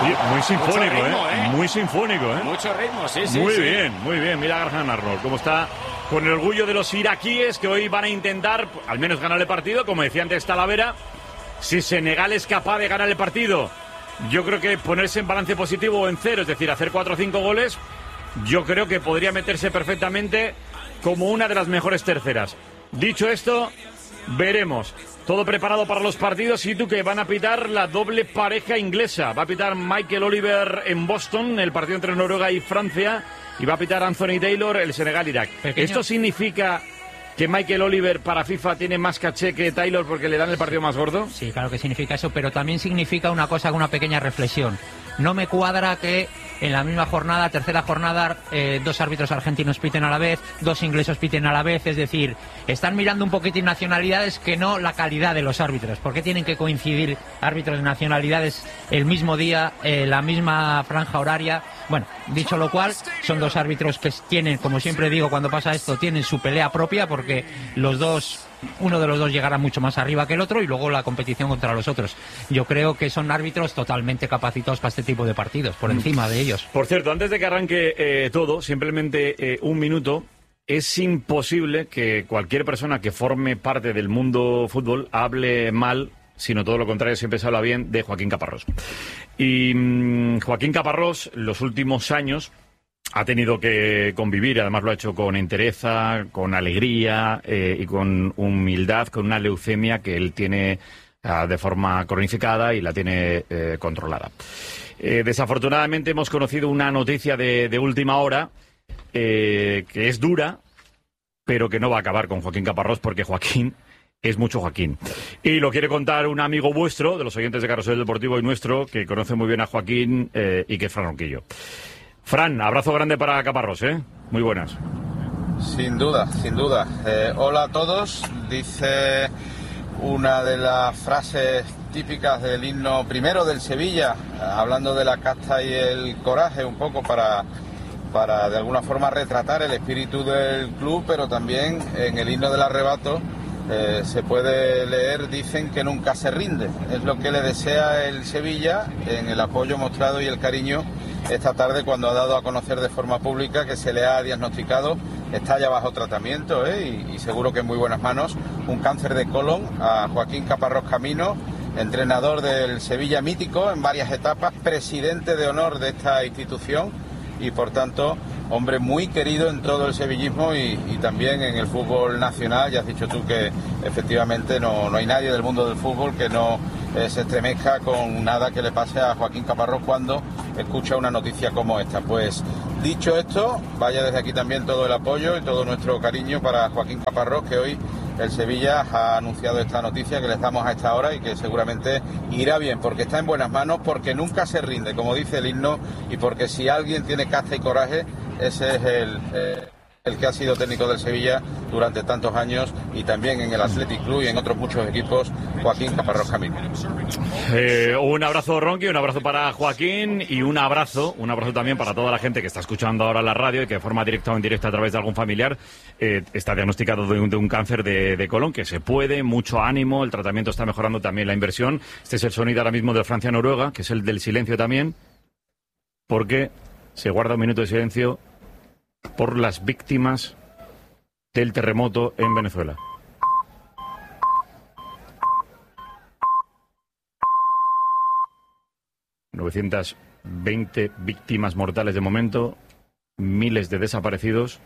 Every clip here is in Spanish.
Muy sinfónico, ritmo, Muy sinfónico, Mucho ritmo, sí. Muy bien. Mira a Garhan Arnold, cómo está con el orgullo de los iraquíes que hoy van a intentar, al menos ganar el partido, como decía antes Talavera. Si Senegal es capaz de ganar el partido, yo creo que ponerse en balance positivo o en cero, es decir, hacer 4 o 5 goles, yo creo que podría meterse perfectamente como una de las mejores terceras. Dicho esto, veremos. Todo preparado para los partidos y tú que van a pitar la doble pareja inglesa. Va a pitar Michael Oliver en Boston, el partido entre Noruega y Francia, y va a pitar Anthony Taylor el Senegal-Irak. ¿Esto significa que Michael Oliver para FIFA tiene más caché que Taylor porque le dan el partido más gordo? Sí, claro que significa eso, pero también significa una cosa, una pequeña reflexión. No me cuadra que en la misma jornada, tercera jornada, 2 árbitros argentinos piten a la vez, 2 ingleses piten a la vez, es decir, están mirando un poquitín nacionalidades que no la calidad de los árbitros. ¿Por qué tienen que coincidir árbitros de nacionalidades el mismo día, la misma franja horaria? Bueno, dicho lo cual, son 2 árbitros que tienen, como siempre digo cuando pasa esto, tienen su pelea propia porque uno de los dos llegará mucho más arriba que el otro y luego la competición contra los otros. Yo creo que son árbitros totalmente capacitados para este tipo de partidos, por encima de ellos. Por cierto, antes de que arranque todo, simplemente un minuto. Es imposible que cualquier persona que forme parte del mundo fútbol hable mal, sino todo lo contrario, siempre se habla bien de Joaquín Caparrós. Y Joaquín Caparrós, los últimos años, ha tenido que convivir, además lo ha hecho con entereza, con alegría y con humildad, con una leucemia que él tiene de forma cronificada y la tiene controlada. Desafortunadamente hemos conocido una noticia de última hora que es dura, pero que no va a acabar con Joaquín Caparrós porque Joaquín es mucho Joaquín. Y lo quiere contar un amigo vuestro, de los oyentes de Carrusel Deportivo y nuestro, que conoce muy bien a Joaquín y que es Fran Ronquillo. Fran, abrazo grande para Caparrós, Muy buenas. Sin duda. Hola a todos, dice una de las frases típicas del himno primero del Sevilla, hablando de la casta y el coraje, un poco para de alguna forma retratar el espíritu del club, pero también en el himno del arrebato se puede leer, dicen que nunca se rinde. Es lo que le desea el Sevilla en el apoyo mostrado y el cariño esta tarde cuando ha dado a conocer de forma pública que se le ha diagnosticado, está ya bajo tratamiento y seguro que en muy buenas manos, un cáncer de colon a Joaquín Caparrós Camino, entrenador del Sevilla mítico en varias etapas, presidente de honor de esta institución y por tanto hombre muy querido en todo el sevillismo y también en el fútbol nacional. Ya has dicho tú que efectivamente no hay nadie del mundo del fútbol que no se estremezca con nada que le pase a Joaquín Caparrós cuando escucha una noticia como esta. Pues dicho esto, vaya desde aquí también todo el apoyo y todo nuestro cariño para Joaquín Caparrós, que hoy el Sevilla ha anunciado esta noticia que les damos a esta hora y que seguramente irá bien, porque está en buenas manos, porque nunca se rinde, como dice el himno, y porque si alguien tiene casta y coraje, ese es el que ha sido técnico del Sevilla durante tantos años y también en el Athletic Club y en otros muchos equipos, Joaquín Caparrós Camino. Un abrazo, Ronqui, un abrazo para Joaquín y un abrazo también para toda la gente que está escuchando ahora la radio y que de forma directa o indirecta a través de algún familiar está diagnosticado de un cáncer de colon, que se puede, mucho ánimo, el tratamiento está mejorando también la inversión. Este es el sonido ahora mismo de Francia-Noruega, que es el del silencio también, porque se guarda un minuto de silencio por las víctimas del terremoto en Venezuela. ...920 víctimas mortales de momento... ...miles de desaparecidos...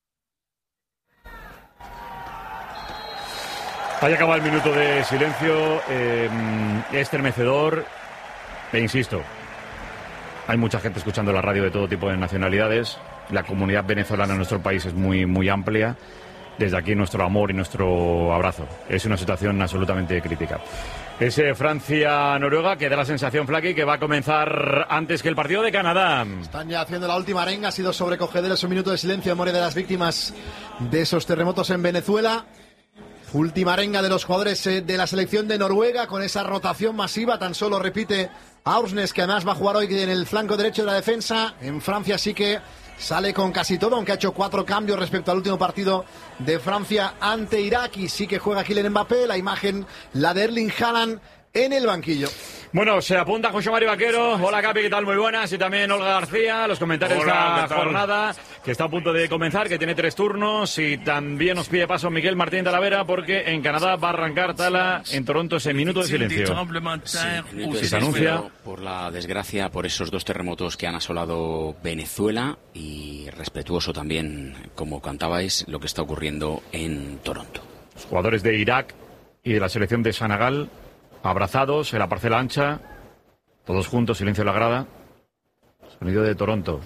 Ahí acaba el minuto de silencio... ...estremecedor... E insisto... Hay mucha gente escuchando la radio de todo tipo de nacionalidades... La comunidad venezolana en nuestro país es muy, muy amplia... Desde aquí nuestro amor y nuestro abrazo. Es una situación absolutamente crítica. Es Francia-Noruega, que da la sensación, Flaky, que va a comenzar antes que el partido de Canadá. Están ya haciendo la última arenga. Ha sido sobrecogedor ese minuto de silencio en memoria de las víctimas de esos terremotos en Venezuela. Última arenga de los jugadores de la selección de Noruega con esa rotación masiva. Tan solo repite Aursnes, que además va a jugar hoy en el flanco derecho de la defensa. En Francia sí que sale con casi todo, aunque ha hecho 4 cambios respecto al último partido de Francia ante Irak. Y sí que juega Kylian Mbappé. La imagen, la de Erling Haaland, en el banquillo. Bueno, se apunta José Mario Vaquero. Hola, Capi, ¿qué tal? Muy buenas. Y también Olga García, los comentarios de la jornada, que está a punto de comenzar, que tiene 3 turnos. Y también nos pide paso Miguel Martín Talavera, porque en Canadá va a arrancar Tala, en Toronto ese minuto de silencio. Sí, se anuncia por la desgracia, por esos 2 terremotos que han asolado Venezuela, y respetuoso también, como cantabais, lo que está ocurriendo en Toronto. Los jugadores de Irak y de la selección de Senegal abrazados en la parcela ancha, todos juntos, silencio en la grada. Sonido de Toronto.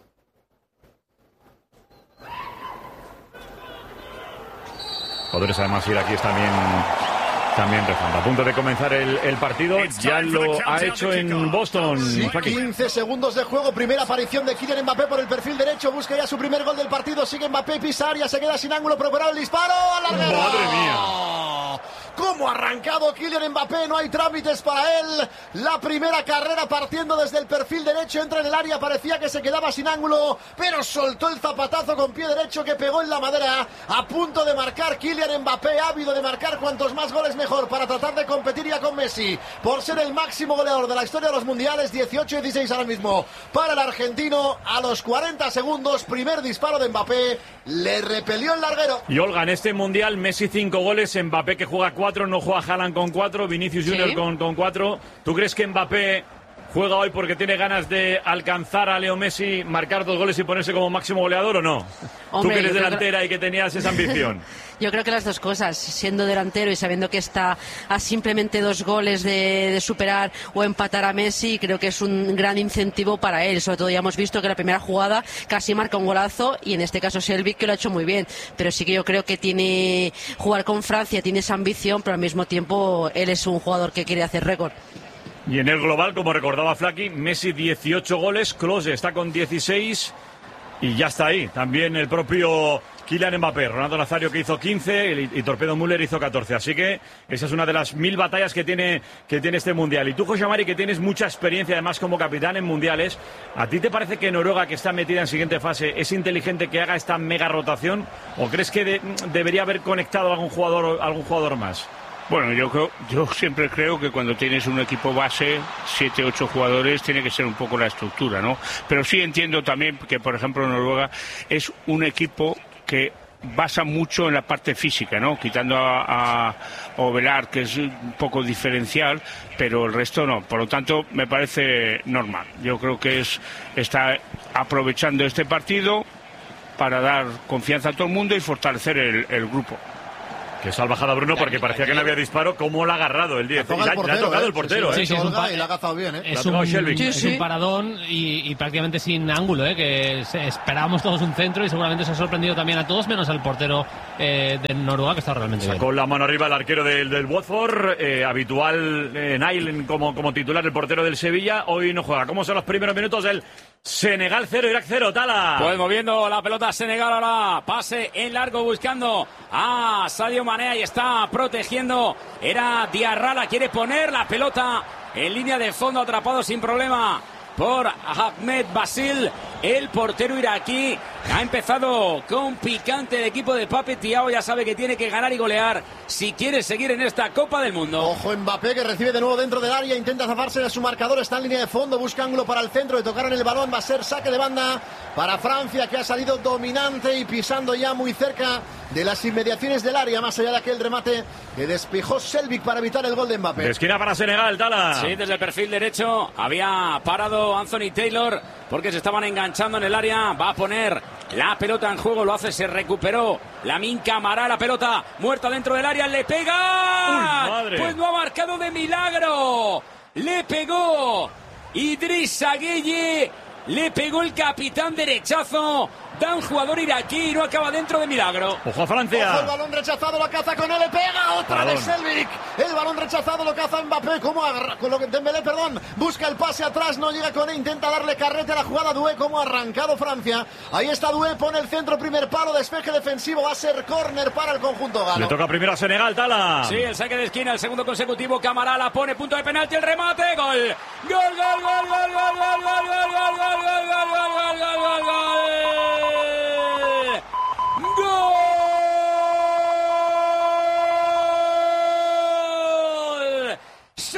Jugadores además iraquíes también rezando. A punto de comenzar el partido, ya lo ha hecho en Boston. Sí, 15 segundos de juego, primera aparición de Kylian Mbappé por el perfil derecho, busca ya su primer gol del partido, sigue Mbappé, pisa área, se queda sin ángulo, preparado el disparo, a la larguera. ¡Madre mía! ¿Cómo ha arrancado Kylian Mbappé? No hay trámites para él. La primera carrera partiendo desde el perfil derecho, entra en el área, parecía que se quedaba sin ángulo, pero soltó el zapatazo con pie derecho que pegó en la madera. A punto de marcar Kylian Mbappé, ávido de marcar cuantos más goles mejor para tratar de competir ya con Messi por ser el máximo goleador de la historia de los mundiales. 18-16 ahora mismo para el argentino. A los 40 segundos, primer disparo de Mbappé, le repelió el larguero. Y Olga, en este mundial Messi 5 goles, Mbappé que juega 4, no juega Haaland con 4, Vinicius Junior con 4. ¿Tú crees que Mbappé juega hoy porque tiene ganas de alcanzar a Leo Messi, marcar 2 goles y ponerse como máximo goleador o no? Hombre, tú que eres delantera y que tenías esa ambición. Yo creo que las dos cosas, siendo delantero y sabiendo que está a simplemente 2 goles de superar o empatar a Messi, creo que es un gran incentivo para él. Sobre todo ya hemos visto que la primera jugada casi marca un golazo, y en este caso Selvic, que lo ha hecho muy bien. Pero sí que yo creo que tiene jugar con Francia, tiene esa ambición, pero al mismo tiempo él es un jugador que quiere hacer récord. Y en el global, como recordaba Flaky, Messi 18 goles, Klose está con 16 y ya está ahí. También el propio Kylian Mbappé, Ronaldo Nazario, que hizo 15 y Torpedo Müller hizo 14. Así que esa es una de las 1000 batallas que tiene este mundial. Y tú, José Mari, que tienes mucha experiencia además como capitán en mundiales, ¿a ti te parece que Noruega, que está metida en siguiente fase, es inteligente que haga esta mega rotación? ¿O crees que debería haber conectado a algún jugador más? Bueno, yo siempre creo que cuando tienes un equipo base, 7, 8 jugadores, tiene que ser un poco la estructura, ¿no? Pero sí entiendo también que, por ejemplo, Noruega es un equipo que basa mucho en la parte física, ¿no? Quitando a Ovelar, que es un poco diferencial, pero el resto no. Por lo tanto, me parece normal. Yo creo que está aprovechando este partido para dar confianza a todo el mundo y fortalecer el grupo. Qué salvajada, Bruno, porque parecía que no había disparo. ¿Cómo lo ha agarrado el 10? Le ha tocado el portero, Sí, y la ha agazado bien, Es un paradón y prácticamente sin ángulo, que esperábamos todos un centro, y seguramente se ha sorprendido también a todos, menos al portero de Noruega, que está realmente bien. Con la mano arriba el arquero del Watford, habitual Nail como titular, el portero del Sevilla. Hoy no juega. ¿Cómo son los primeros minutos del Senegal 0, Irak 0, Tala? Pues moviendo la pelota Senegal ahora, pase en largo buscando a Sadio Mané, y está protegiendo, era Diarra, la quiere poner la pelota en línea de fondo, atrapado sin problema por Ahmed Basil, el portero iraquí. Ha empezado con picante el equipo de Pape Thiaw, ya sabe que tiene que ganar y golear si quiere seguir en esta Copa del Mundo. Ojo Mbappé, que recibe de nuevo dentro del área, intenta zafarse de su marcador, está en línea de fondo, busca ángulo para el centro, de tocar en el balón, va a ser saque de banda para Francia, que ha salido dominante y pisando ya muy cerca de las inmediaciones del área, más allá de aquel remate que despejó Selvic para evitar el gol de Mbappé. De esquina para Senegal, Tala. Sí, desde el perfil derecho había parado Anthony Taylor porque se estaban enganchando en el área. Va a poner la pelota en juego, lo hace, se recuperó Lamine Camara, la pelota muerta dentro del área, le pega. ¡Uy, madre! Pues no ha marcado de milagro, le pegó Idrissa Gueye, le pegó el capitán derechazo. Da un jugador iraquí y no acaba dentro de milagro. Ojo a Francia. Ojo, el balón rechazado, lo caza con él, le pega otra de Selvic. El balón rechazado lo caza Mbappé, Dembélé, busca el pase atrás, no llega con él, intenta darle carrete a la jugada. Doué, cómo ha arrancado Francia. Ahí está Doué, pone el centro, primer palo, despeje defensivo, va a ser córner para el conjunto galo. Le toca primero a Senegal, Tala. Sí, el saque de esquina, el segundo consecutivo, Camara la pone, punto de penalti, el remate, gol. Gol, gol, gol, gol, gol, gol, gol, gol, gol, gol, gol, gol, gol, gol, gol, gol. ¡Gol!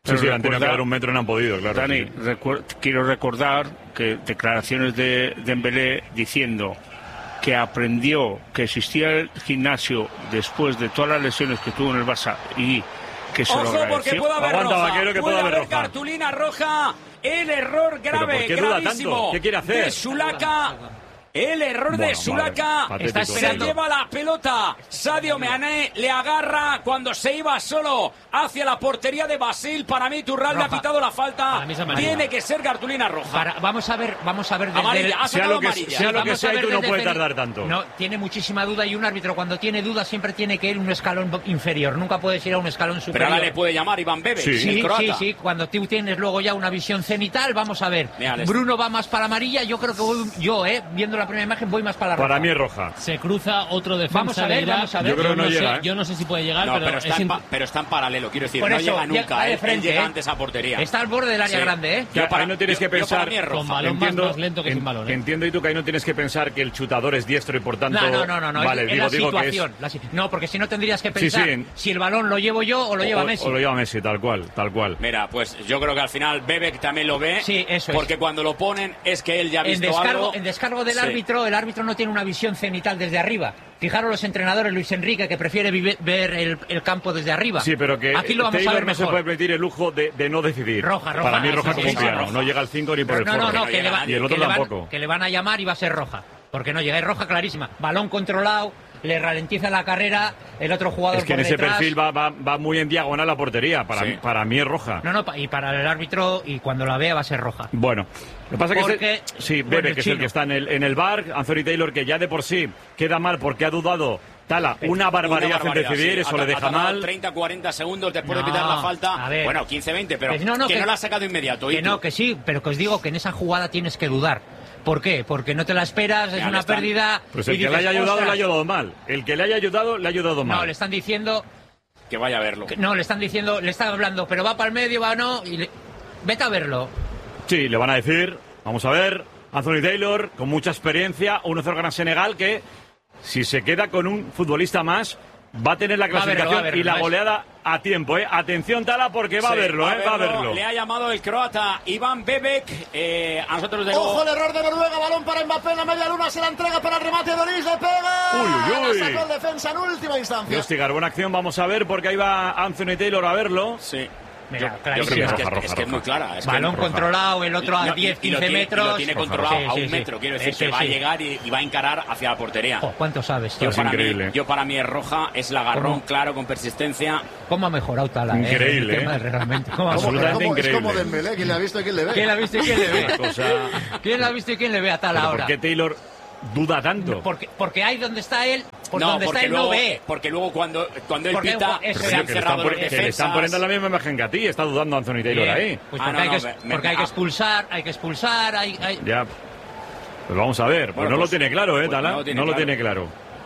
Sí, han tenido que dar un metro y no han podido, claro. Dani, quiero recordar que declaraciones de Dembélé diciendo que aprendió que existía el gimnasio después de todas las lesiones que tuvo en el Barça y que se lo agradeció. Porque puede haber Aguanta, roja, Vaquero, que puede haber roja. cartulina roja, el error grave, gravísimo. ¿Qué quiere hacer? De Zulaka. El error de Zulaka, se lleva la pelota, Sadio Mané le agarra cuando se iba solo hacia la portería de Basil. Para mí Turralde ha pitado la falta, tiene que ser cartulina roja. Vamos a ver desde amarilla, sea lo que sea, y tú no puedes tardar tanto. No, tiene muchísima duda y un árbitro cuando tiene duda siempre tiene que ir un escalón inferior, nunca puedes ir a un escalón superior. Pero ahora le puede llamar Iván Bebe, sí, cuando tú tienes luego ya una visión cenital, vamos a ver. Bruno va más para amarilla, yo creo que viendo la primera imagen voy más para la roja. Para mí es roja. Se cruza otro defensa. Vamos a ver. Yo creo que no llega. Yo no sé si puede llegar, pero está en paralelo, quiero decir, por no eso, llega nunca, él llega antes a portería. Está al borde del área grande, ¿eh? Ahí no tienes que pensar con balón más lento que sin balón. Entiendo, y tú, que ahí no tienes que pensar que el chutador es diestro y por tanto... No. Vale, es la situación. No, porque si no tendrías que pensar si el balón lo llevo yo o lo lleva Messi. O lo lleva Messi, tal cual. Mira, pues yo creo que al final Bebek también lo ve. Sí, eso porque cuando lo ponen es que él ya ha visto algo. En descargo del árbitro, el árbitro no tiene una visión cenital desde arriba. Fijaros los entrenadores, Luis Enrique, que prefiere ver el campo desde arriba. Sí, pero que aquí lo vamos a ver no se puede permitir el lujo de no decidir. Roja. Para mí roja como piano. No llega al 5 ni por el forro. No, y el otro tampoco. Que le van a llamar y va a ser roja. Porque no llega, es roja clarísima. Balón controlado, le ralentiza la carrera, el otro jugador es que por en ese detrás. perfil va muy en diagonal la portería. Para mí es roja. Y para el árbitro, y cuando la vea va a ser roja. Bueno, lo que pasa que Bebe, que es el que está en el VAR, Anthony Taylor, que ya de por sí queda mal porque ha dudado Tala, una barbaridad en decidir, eso le deja mal. 30-40 segundos después de pitar la falta. Bueno, 15-20, pero que no la ha sacado inmediato. Que sí, pero que os digo que en esa jugada tienes que dudar. ¿Por qué? Porque no te la esperas, es una pérdida. Pues el que le haya ayudado, le ha ayudado mal. El que le haya ayudado, le ha ayudado mal. No, le están diciendo... Que vaya a verlo. Le están diciendo, le están hablando, pero va para el medio, va no, vete a verlo. Sí, le van a decir, vamos a ver, Anthony Taylor, con mucha experiencia, 1-0 gana Senegal, que si se queda con un futbolista más, va a tener la clasificación y la goleada a tiempo, ¿eh? Atención, Tala, porque va a verlo, Va a verlo. Le ha llamado el croata Iván Bebek. A nosotros de Ojo, el error de Noruega, balón para Mbappé en la media luna, se la entrega para el remate de Oris, le pega. Uy. Sacó el defensa en última instancia. Hostigar, buena acción, vamos a ver, porque ahí va Anthony Taylor a verlo. Sí. Mira, yo creo que es muy clara. Balón controlado, el otro a 10-15 metros. Lo tiene controlado a un metro. Quiero decir que va a llegar y va a encarar hacia la portería. ¿Cuánto sabes? Es increíble. Para mí es roja, es el agarrón claro, con persistencia. ¿Cómo ha mejorado Tala? Increíble, realmente. Absolutamente increíble. Es como Dembélé, ¿quién le ha visto y quién le ve? ¿Quién le ha visto y quién le ve? ¿Quién le ha visto y quién le ve a Tala ahora? ¿Por qué Taylor duda tanto? Porque ahí donde está él, donde está él no ve. Porque luego cuando él pita, se han cerrado los defensas. Le están poniendo la misma imagen que a ti, está dudando Anthony Taylor ahí. Pues porque hay que expulsar, Ya. Pues vamos a ver, pues no lo tiene claro, Tala, no lo tiene claro.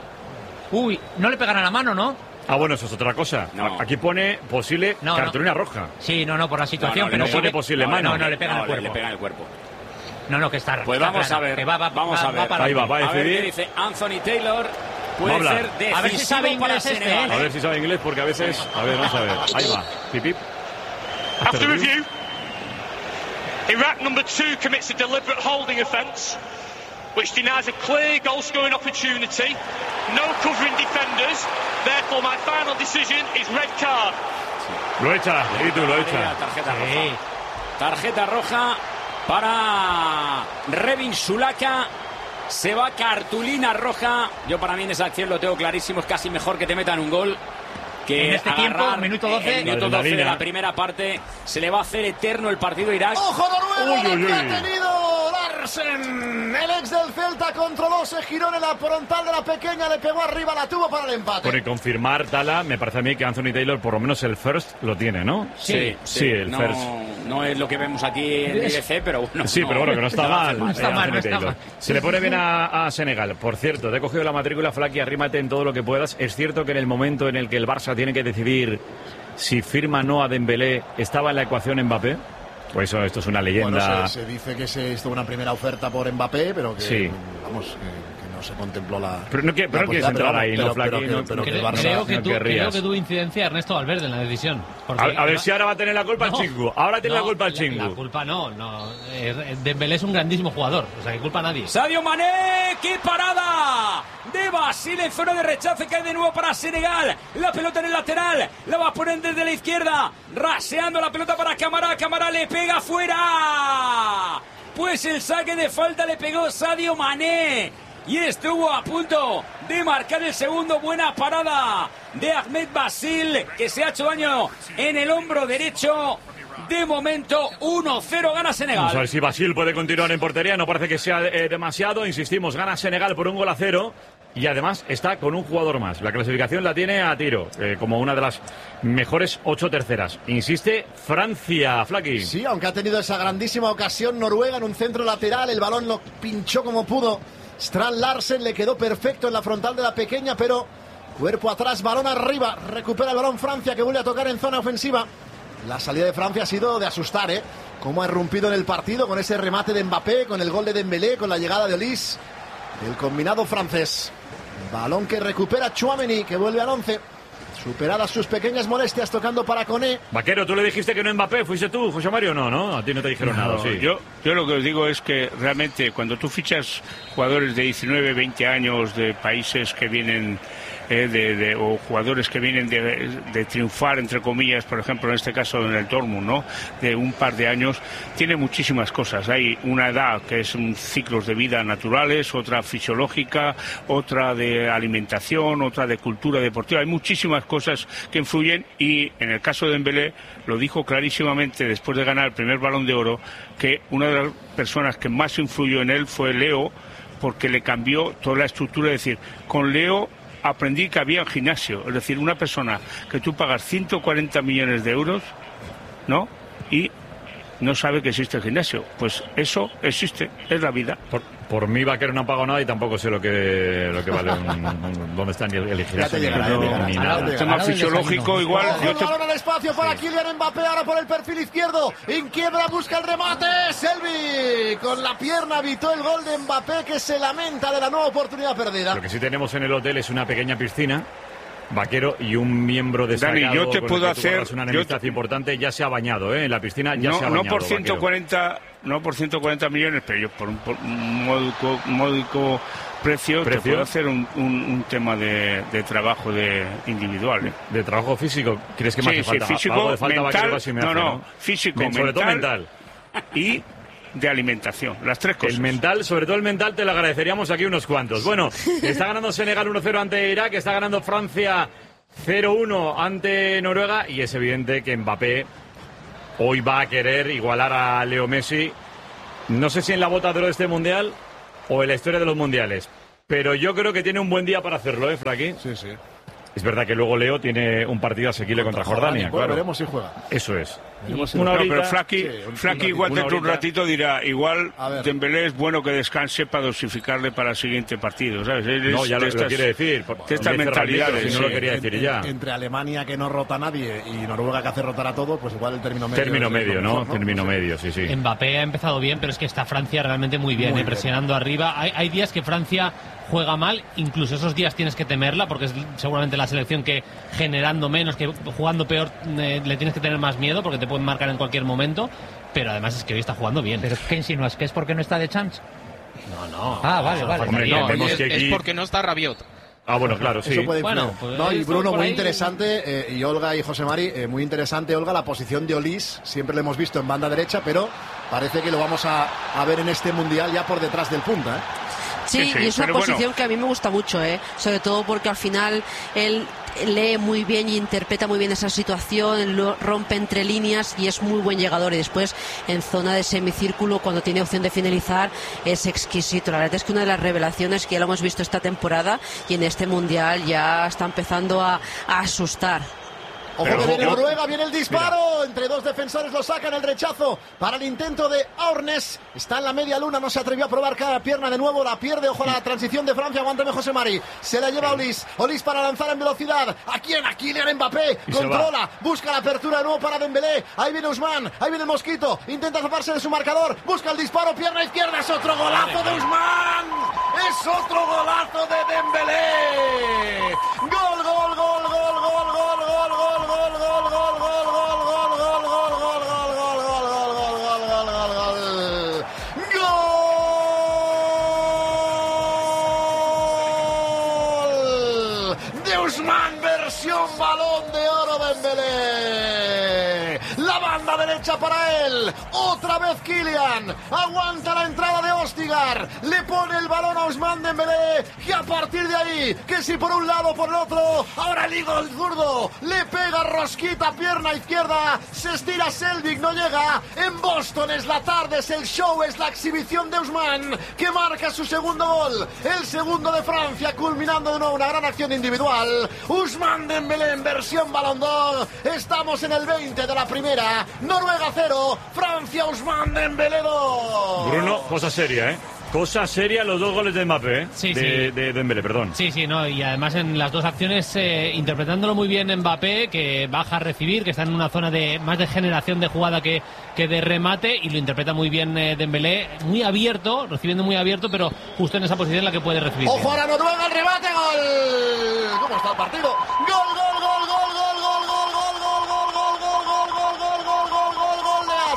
Uy, no le pegan a la mano, ¿no? Bueno, eso es otra cosa. Aquí pone posible cartulina roja. Sí, por la situación. Pero no pone posible mano. No, le pegan el cuerpo. Le pegan el cuerpo. No, que está. Pues vamos a ver. Vamos a ver. Ahí va a ver decidir. qué dice Anthony Taylor. Puede ser decisivo. A ver si sabe inglés A ver si sabe inglés, porque a veces... A ver, vamos a ver. Ahí va. Pip. After review, Iraq number 2 commits a deliberate holding offence, which denies a clear goal-scoring opportunity, no covering defenders. Therefore, my final decision is red card. Lo echa, y tú lo echa. Tarjeta roja para Revin Zulaka. Se va cartulina roja. Yo para mí en esa acción lo tengo clarísimo. Es casi mejor que te metan un gol que en este tiempo, minuto 12. Minuto 12 de la primera parte. Se le va a hacer eterno el partido a Irak. ¡Ojo, Noruega! ¡Que ha tenido Larsen! El ex del Celta controló, se giró en la frontal de la pequeña, le pegó arriba, la tuvo para el empate. Por confirmar, Tala, me parece a mí que Anthony Taylor por lo menos el first lo tiene, ¿no? Sí, el first. No es lo que vemos aquí en IBC, pero bueno. Sí, pero bueno, que no está mal. No está mal. Se le pone bien a Senegal. Por cierto, te he cogido la matrícula, Flaky, arrímate en todo lo que puedas. Es cierto que en el momento en el que el Barça tiene que decidir si firma o no a Dembélé, ¿estaba en la ecuación Mbappé? Pues esto es una leyenda. Bueno, se dice que se hizo una primera oferta por Mbappé, pero que, sí. vamos, que no se contempló la... Pero no quieres entrar ahí, ¿no, Flaky? Creo que tuvo incidencia Ernesto Valverde en la decisión. A ver si ahora va a tener la culpa el Chingu. Ahora tiene la culpa el Chingu. La culpa no. Dembélé es un grandísimo jugador, o sea, que culpa a nadie. Sadio Mané, ¡qué parada! De Basile en zona de rechace, cae de nuevo para Senegal. La pelota en el lateral, la va a poner desde la izquierda, raseando la pelota para Camara. Camara le pega fuera. Pues el saque de falta le pegó Sadio Mané y estuvo a punto de marcar el segundo. Buena parada de Ahmed Basile, que se ha hecho daño en el hombro derecho. De momento 1-0 gana Senegal. Vamos a ver si Basile puede continuar en portería. No parece que sea demasiado. Insistimos, gana Senegal por 1-0. Y además está con un jugador más. La clasificación la tiene a tiro, como una de las mejores 8 terceras. Insiste Francia, Flaky. Sí, aunque ha tenido esa grandísima ocasión Noruega en un centro lateral. El balón lo pinchó como pudo Strand Larsen, le quedó perfecto en la frontal de la pequeña, pero cuerpo atrás, balón arriba. Recupera el balón Francia, que vuelve a tocar en zona ofensiva. La salida de Francia ha sido de asustar, Cómo ha irrumpido en el partido con ese remate de Mbappé, con el gol de Dembélé, con la llegada de Olise, del combinado francés. Balón que recupera Tchouaméni, que vuelve al 11. Superadas sus pequeñas molestias, tocando para Koné. Vaquero, tú le dijiste que no Mbappé, ¿fuiste tú, José Mario? No, a ti no te dijeron nada, sí. Yo lo que os digo es que realmente cuando tú fichas jugadores de 19, 20 años de países que vienen o jugadores que vienen de triunfar, entre comillas, por ejemplo, en este caso en el Dortmund, ¿no? De un par de años, tiene muchísimas cosas. Hay una edad que es ciclos de vida naturales, otra fisiológica, otra de alimentación, otra de cultura deportiva. Hay muchísimas cosas que influyen y en el caso de Dembélé lo dijo clarísimamente después de ganar el primer Balón de Oro, que una de las personas que más influyó en él fue Leo, porque le cambió toda la estructura. Es decir, con Leo aprendí que había un gimnasio, es decir, una persona que tú pagas 140 millones de euros, ¿no? Y no sabe que existe el gimnasio. Pues eso existe, es la vida. Por mí, Vaquero, no han pagado nada y tampoco sé lo que vale dónde está ni el gimnasio ni nada. El tema fisiológico igual. Balón al espacio para Kylian Mbappé, ahora por el perfil izquierdo. En quiebra, busca el remate. Selvi con la pierna evitó el gol de Mbappé, que se lamenta de la nueva oportunidad perdida. Lo que sí tenemos en el hotel es una pequeña piscina, Vaquero, y un miembro destacado. Dani, yo te puedo hacer una enemistad importante, ya se ha bañado, en la piscina ya se ha bañado. No por 140 millones, pero yo por un módico precio te puedo hacer un tema de trabajo individual. ¿De trabajo físico? ¿Crees que me hace falta? Sí, físico, algo de falta, mental, Vaquero, si me hace, físico, sobre mental, todo mental. Y de alimentación, las tres cosas. El mental, sobre todo el mental, te lo agradeceríamos aquí unos cuantos. Bueno, está ganando Senegal 1-0 ante Irak, está ganando Francia 0-1 ante Noruega, y es evidente que Mbappé hoy va a querer igualar a Leo Messi, no sé si en la bota de oro de este mundial o en la historia de los mundiales, pero yo creo que tiene un buen día para hacerlo, Fraki. Sí. Es verdad que luego Leo tiene un partido asequible contra Jordania, claro. Veremos si juega. Eso es. Pero Flaky igual dentro de un ratito dirá, igual Dembélé es bueno que descanse para dosificarle para el siguiente partido, ¿sabes? No, ya lo quiere decir. De estas mentalidades. Si no lo quería decir ya. Entre Alemania, que no rota a nadie, y Noruega, que hace rotar a todo, pues igual el término medio. Término medio, ¿no? Término medio, sí. Mbappé ha empezado bien, pero es que está Francia realmente muy bien, presionando arriba. Hay días que Francia juega mal, incluso esos días tienes que temerla, porque es seguramente la selección que generando menos, que jugando peor, le tienes que tener más miedo, porque te pueden marcar en cualquier momento, pero además es que hoy está jugando bien. ¿Pero qué insinúas? ¿Que es porque no está de Champs? No. Ah, vale. Hombre, no, es porque no está Rabiot. Ah, bueno, claro, sí. Eso puede influir. Pues y Bruno, muy interesante, y Olga y José Mari, muy interesante, Olga, la posición de Olise. Siempre lo hemos visto en banda derecha, pero parece que lo vamos a ver en este Mundial ya por detrás del punta, Sí, y es una posición que a mí me gusta mucho, sobre todo porque al final él lee muy bien y interpreta muy bien esa situación, lo rompe entre líneas y es muy buen llegador, y después en zona de semicírculo, cuando tiene opción de finalizar, es exquisito. La verdad es que una de las revelaciones que ya lo hemos visto esta temporada y en este Mundial ya está empezando a asustar. Ojo que viene Noruega, viene el disparo. Entre dos defensores lo sacan, el rechazo para el intento de Aurnes. Está en la media luna, no se atrevió a probar cada pierna de nuevo, la pierde. Ojo a la transición de Francia, aguántame José Mari. Se la lleva Olis. Olis para lanzar en velocidad. ¿A quién? A Kylian Mbappé. Controla, busca la apertura de nuevo para Dembélé. Ahí viene Ousmane, ahí viene el Mosquito. Intenta zafarse de su marcador. Busca el disparo, pierna izquierda. Es otro golazo de Ousmane. Es otro golazo de Dembélé. Gol, gol, gol, gol, gol, gol, gol, gol, gol, gol, gol, gol, gol, gol, gol, gol, gol, gol, gol de Ousmane, versión Balón de Oro Dembélé. La banda derecha para él. Otra vez Kylian. Aguanta la entrada de Ostigar. Le pone el balón a Ousmane Dembélé. Y a partir de ahí, que si por un lado por el otro, ahora el Eagle zurdo. Le pega rosquita, pierna izquierda. Se estira Selvig, no llega. En Boston es la tarde, es el show, es la exhibición de Ousmane, que marca su segundo gol. El segundo de Francia, culminando de nuevo una gran acción individual. Ousmane Dembélé en versión Ballon d'Or. Estamos en el 20 de la primera. Noruega 0, Francia, Ousmane Dembélé 2. Bruno, cosa seria, ¿eh? Cosa seria los dos goles de Mbappé, ¿eh? Sí, de Dembélé, perdón. Sí, no, y además en las dos acciones interpretándolo muy bien Mbappé, que baja a recibir, que está en una zona de más de generación de jugada que de remate, y lo interpreta muy bien Dembélé, muy abierto, recibiendo muy abierto, pero justo en esa posición en la que puede recibir. ¡Ojo a la Noruega, el remate, gol! ¿Cómo está el partido? ¡Gol, gol, gol, gol, gol, gol, gol, gol, gol, gol, gol, gol, gol, gol, gol, gol, gol, gol de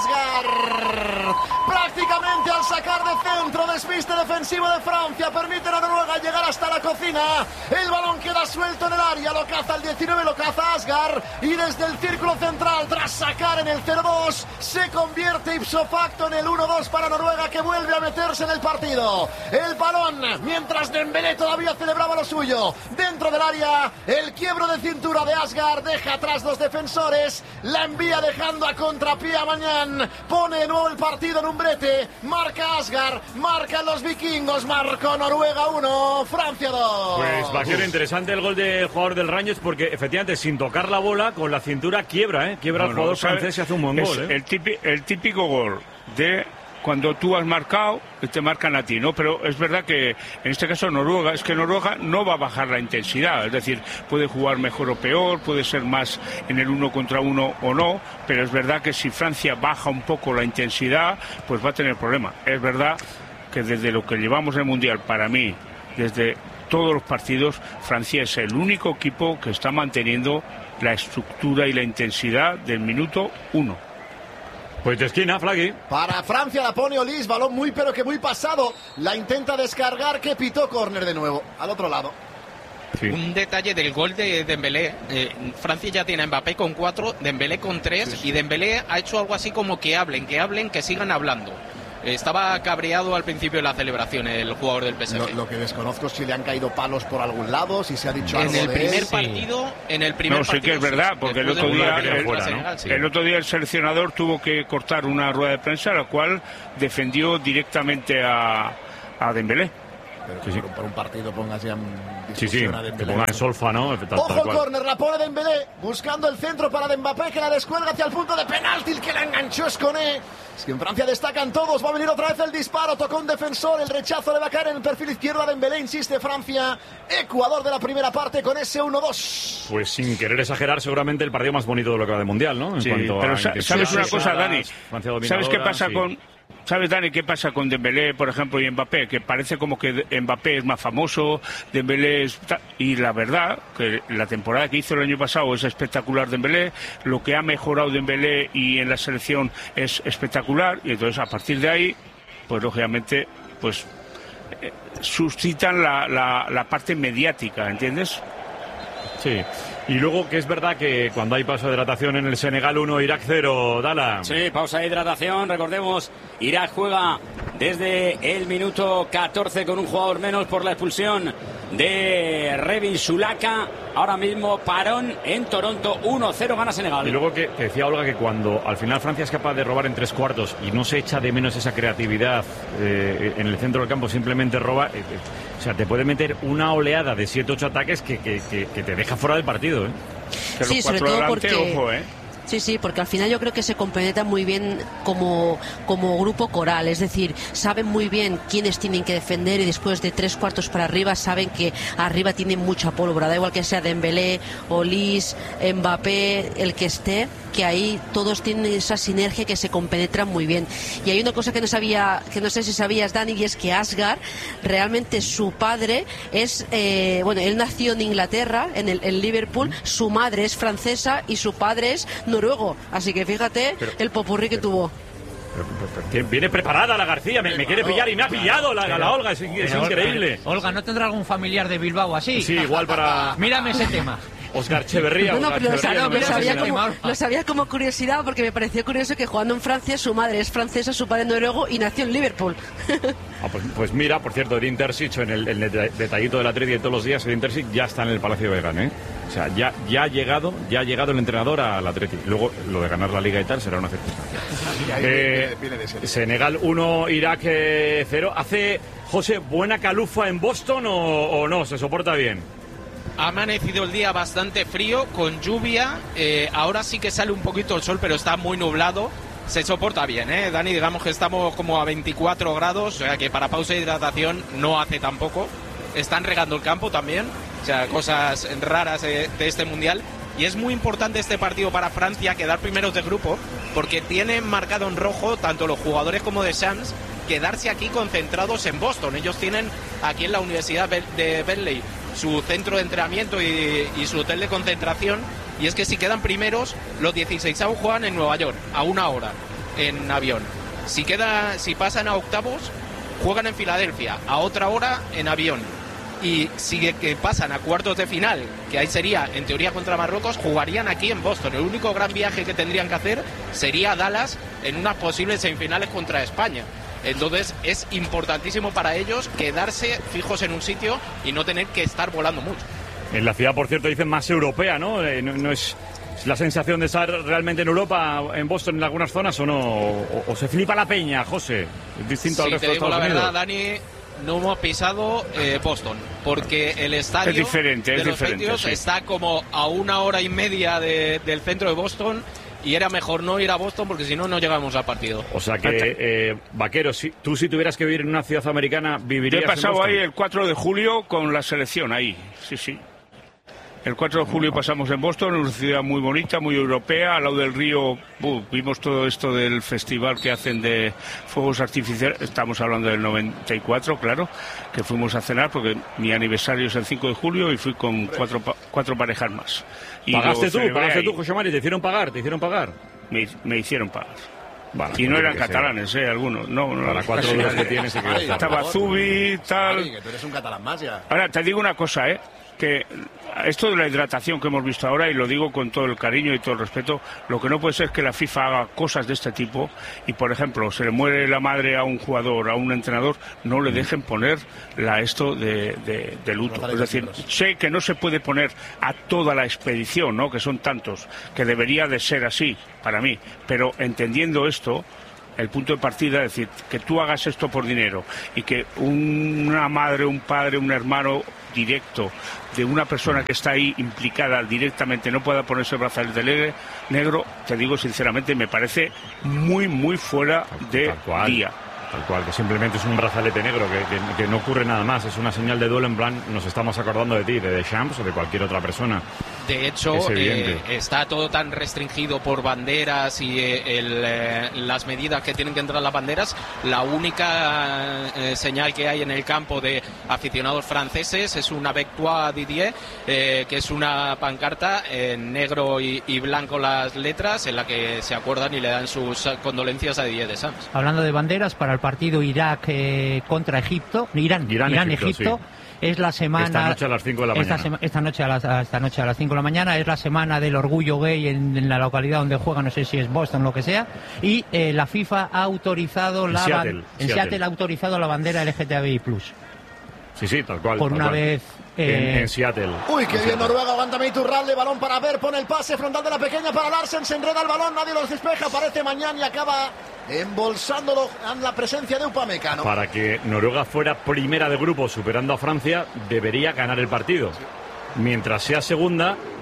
Asgard! Prácticamente al sacar de centro, despiste defensivo de Francia, permite a Noruega llegar hasta la cocina. El balón queda suelto en el área, lo caza el 19, lo caza Asgard, y desde el círculo central, tras sacar en el 0-2, se convierte ipso facto en el 1-2 para Noruega, que vuelve a meterse en el partido. El balón, mientras Dembélé todavía celebraba lo suyo, dentro del área, el quiebro de cintura de Asgard deja atrás dos defensores, la envía dejando a contrapié a Mañán, pone de nuevo el partido en un brete, marca Asgard, marcan los vikingos, marcó Noruega 1, Francia 2. Pues vaquero, interesante el gol del jugador del Rangers, porque efectivamente sin tocar la bola, con la cintura quiebra, quiebra al jugador francés y hace un buen gol. El típico gol de cuando tú has marcado, te marcan a ti, ¿no? Pero es verdad que en este caso Noruega no va a bajar la intensidad, es decir, puede jugar mejor o peor, puede ser más en el 1 contra 1 o no, pero es verdad que si Francia baja un poco la intensidad, pues va a tener problemas. Es verdad que desde lo que llevamos en el Mundial, para mí, desde todos los partidos, Francia es el único equipo que está manteniendo la estructura y la intensidad del minuto 1. Pues de esquina, Flagui. Para Francia la pone Olis, balón muy pero que muy pasado. La intenta descargar, que pitó córner de nuevo, al otro lado. Sí. Un detalle del gol de Dembélé. Francia ya tiene a Mbappé con 4, Dembélé con 3, sí. Y Dembélé ha hecho algo así como que hablen, que sigan hablando. Estaba cabreado al principio de la celebración el jugador del PSG. Lo que desconozco es si le han caído palos por algún lado, si se ha dicho algo en el de primer él. partido, en el primer partido. Sí que es verdad, porque el otro día el seleccionador tuvo que cortar una rueda de prensa, la cual defendió directamente a Dembélé. Pero por un partido pongas ya que ponga en solfa, ¿no? Ojo el córner, la pone Dembélé, buscando el centro para Mbappé, que la descuelga hacia el punto de penalti, el que la enganchó es Koné. Es que en Francia destacan todos, va a venir otra vez el disparo, tocó un defensor, el rechazo le va a caer en el perfil izquierdo a Dembélé, insiste Francia. Ecuador de la primera parte con ese 1-2. Pues sin querer exagerar, seguramente el partido más bonito de lo que va de Mundial, ¿no? Pero ¿sabes una cosa, Dani? ¿Sabes qué pasa ¿Sabes, Dani, qué pasa con Dembélé, por ejemplo, y Mbappé? Que parece como que Mbappé es más famoso, Dembélé es... Y la verdad, que la temporada que hizo el año pasado es espectacular Dembélé, lo que ha mejorado Dembélé y en la selección es espectacular, y entonces a partir de ahí, pues lógicamente, pues suscitan la parte mediática, ¿entiendes? Sí. Y luego que es verdad que cuando hay pausa de hidratación en el Senegal 1, Irak 0, Dala. Sí, pausa de hidratación, recordemos, Irak juega desde el minuto 14 con un jugador menos por la expulsión de Revin Sulaka. Ahora mismo parón en Toronto, 1-0 gana Senegal. Y luego que decía Olga que cuando al final Francia es capaz de robar en 3/4 y no se echa de menos esa creatividad en el centro del campo, simplemente roba, o sea, te puede meter una oleada de 7-8 ataques que te deja fuera del partido, ¿eh? Que sí, los sobre 4 todo delante, porque... ojo, Sí, porque al final yo creo que se compenetran muy bien como grupo coral, es decir, saben muy bien quiénes tienen que defender y después de 3 cuartos para arriba saben que arriba tienen mucha pólvora, da igual que sea Dembélé, Olise, Mbappé, el que esté, que ahí todos tienen esa sinergia que se compenetran muy bien. Y hay una cosa que no sé si sabías, Dani, y es que Asghar, realmente su padre es, él nació en Inglaterra, en Liverpool, su madre es francesa y su padre es noruego, así que fíjate el popurrí que tuvo. Viene preparada la García, me quiere pillar y me ha pillado la Olga, es increíble. Olga, ¿no tendrá algún familiar de Bilbao así? Sí, igual para... Mírame ese tema. Oscar Echeverría. No, pero lo sabía como curiosidad, porque me pareció curioso que jugando en Francia su madre es francesa, su padre noruego y nació en Liverpool. Pues mira, por cierto, el Intersic, en el detallito del Atleti de todos los días, el Intersic ya está en el Palacio de Vegan, ¿eh? O sea, ya ha llegado el entrenador al Atleti. Luego, lo de ganar la Liga y tal será una circunstancia. Senegal 1, Irak 0. ¿Hace, José, buena calufa en Boston o no? ¿Se soporta bien? Ha amanecido el día bastante frío, con lluvia. Ahora sí que sale un poquito el sol, pero está muy nublado. Se soporta bien, Dani, digamos que estamos como a 24 grados, o sea que para pausa de hidratación no hace tampoco. Están regando el campo también, o sea, cosas raras de este Mundial. Y es muy importante este partido para Francia, quedar primeros de grupo, porque tienen marcado en rojo tanto los jugadores como Deschamps quedarse aquí concentrados en Boston. Ellos tienen aquí en la Universidad de Berkeley su centro de entrenamiento y su hotel de concentración, y es que si quedan primeros, los 16avos juegan en Nueva York a 1 hora en avión. Si pasan a octavos, juegan en Filadelfia a otra hora en avión. Y si que pasan a cuartos de final, que ahí sería en teoría contra Marruecos, jugarían aquí en Boston. El único gran viaje que tendrían que hacer sería a Dallas en unas posibles semifinales contra España. Entonces es importantísimo para ellos quedarse fijos en un sitio y no tener que estar volando mucho. En la ciudad, por cierto, dicen más europea, ¿no? ¿No es la sensación de estar realmente en Europa, en Boston, en algunas zonas, o no? ¿O se flipa la peña, José? Es distinto al resto de Estados Unidos. La verdad, Dani, no hemos pisado Boston, porque el estadio de los Patriots está como a 1 hora y media del centro de Boston. Y era mejor no ir a Boston porque si no, no llegamos al partido. O sea que, Vaquero, si tuvieras que vivir en una ciudad americana, ¿vivirías en Boston? Yo he pasado ahí el 4 de julio con la selección ahí, sí. El 4 de julio pasamos en Boston, una ciudad muy bonita, muy europea, al lado del río. Vimos todo esto del festival que hacen de fuegos artificiales. Estamos hablando del 94, claro, que fuimos a cenar porque mi aniversario es el 5 de julio y fui con cuatro parejas más. Y ¿Pagaste tú, José Mari? ¿Te hicieron pagar? Me hicieron pagar. Vale, y no eran catalanes, algunos. No, para 4 dudas que tienes. Estaba Zubi, tal. Mari, que tú eres un catalán más ya. Ahora, te digo una cosa, que esto de la hidratación que hemos visto ahora, y lo digo con todo el cariño y todo el respeto, lo que no puede ser es que la FIFA haga cosas de este tipo y, por ejemplo, se le muere la madre a un jugador, a un entrenador, no le dejen poner esto de luto. Es decir, sé que no se puede poner a toda la expedición, ¿no?, que son tantos, que debería de ser así para mí, pero entendiendo esto, el punto de partida, es decir, que tú hagas esto por dinero y que una madre, un padre, un hermano directo de una persona que está ahí implicada directamente no pueda ponerse el brazalete negro, te digo sinceramente, me parece muy, muy fuera de día. Tal cual, que simplemente es un brazalete negro, que no ocurre nada más, es una señal de duelo, en plan, nos estamos acordando de ti, de Deschamps o de cualquier otra persona. De hecho, está todo tan restringido por banderas y las medidas que tienen que entrar las banderas. La única señal que hay en el campo de aficionados franceses es una Victoire Didier, que es una pancarta en negro y blanco las letras, en la que se acuerdan y le dan sus condolencias a Didier Deschamps. Hablando de banderas, para el partido Irak contra Egipto, Irán-Egipto, sí. Es la semana... Esta noche a las 5 de la mañana. Esta noche a las 5 de la mañana es la semana del orgullo gay en la localidad donde juega, no sé si es Boston o lo que sea, y la FIFA ha autorizado Seattle ha autorizado la bandera LGTBI+. Sí, tal cual. Por una vez... En Seattle. Uy, qué bien Noruega, aguántame Iturralde, balón para ver, pone el pase frontal de la pequeña para Larsen, se enreda el balón, nadie los despeja, aparece Mañán y acaba embolsándolo en la presencia de Upamecano. Para que Noruega fuera primera de grupo superando a Francia, debería ganar el partido. Mientras sea segunda,